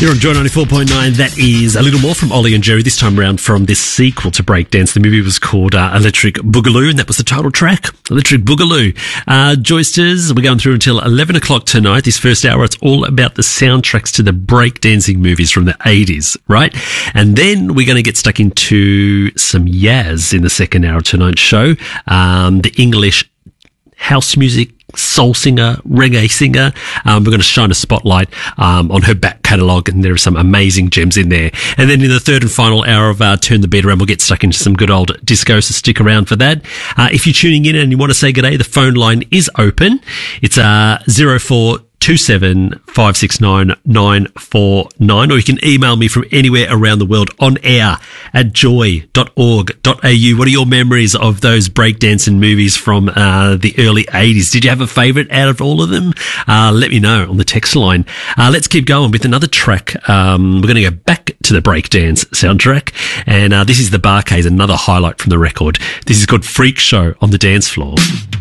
You're on Joy 94.9. That is a little more from Ollie and Jerry, this time around from this sequel to Breakdance. The movie was called Electric Boogaloo, and that was the title track, Electric Boogaloo. Joysters, we're going through until 11 o'clock tonight. This first hour, it's all about the soundtracks to the breakdancing movies from the 80s, right? And then we're going to get stuck into some Yaz in the second hour of tonight's show. The English house music soul singer, reggae singer. We're going to shine a spotlight on her back catalogue, and there are some amazing gems in there. And then in the third and final hour of Turn the Beat Around, we'll get stuck into some good old disco, so stick around for that. If you're tuning in and you want to say good day, the phone line is open. It's 0427 569 949, or you can email me from anywhere around the world on air at joy.org.au. What are your memories of those breakdancing movies from the early 80s? Did you have a favourite out of all of them? Let me know on the text line. Let's keep going with another track. We're going to go back to the breakdance soundtrack, and this is the Bar-Kays, another highlight from the record. This is called Freak Show on the Dance Floor.